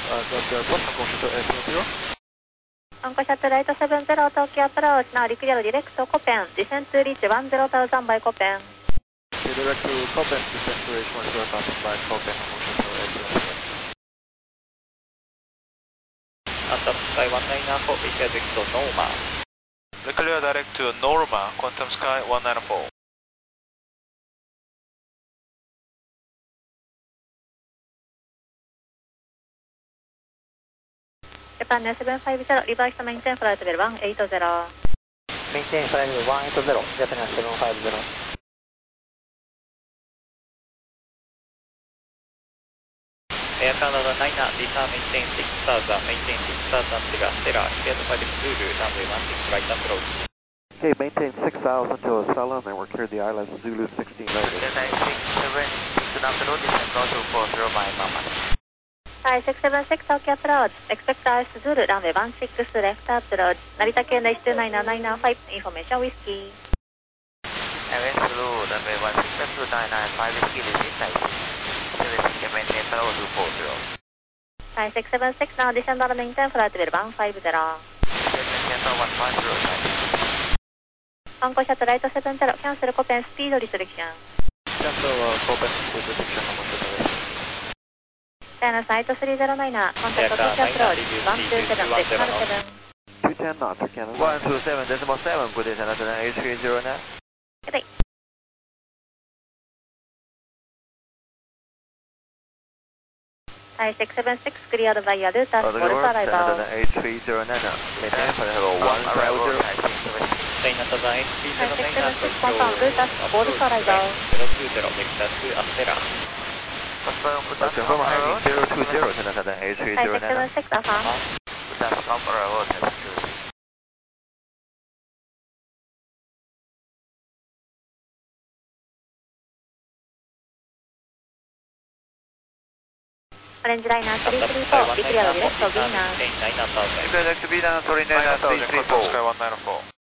Anchor Satellite 70 Tokyo Approach, now clear direct to Copen, descend to reach 10,000 by Copen. Direct to Copen, descend to reach 10,000 by Copen, Antam Sky 194, clear direct to Norma. Clear direct to Norma, Quantum Sky 194. Japan 750, reverse to maintain flight level 180. Maintain flight level 180, Japan 750. Air Canada 9, Lisa, maintain 6000, maintain 6000, Stella, clear to 5 Zulu, runway 16, right approach. Okay, maintain 6,000 to Salem, and we're cleared the islands, Zulu 16 right. 967, approach, descend to 40 by Mama. Thai 676 Tokyo Approach, expect ice Zulu, runway 16, left approach. Narita Ken H29995, information whiskey. Airway Zulu, runway 16, 295, whiskey, this is Thai 676, maintain flow to 40. Thai 676, now descend on maintain flight level 150. Maintain flow 150. Anchor Satellite 70, cancel Copen speed restriction. Cancel Copen speed restriction, China Site 309, contact Tokyo Approach, 127, decimal 7. 210 knots, Canada. 127.7, good day, Canada H309. Good day. Thai 676, cleared via Lutas, for arrival. H309, maintain for level 150. China Southern H309, Thai 676, confirm Lutas, for arrival. 020, vector to Astera. Confirm heading 020, China Southern H309. Thai 676, affirm. Lutas, arrival, test 2. Orange Liner 334, declare direct to Venus. Declare direct to Venus, Orange Liner 334. Sky 194.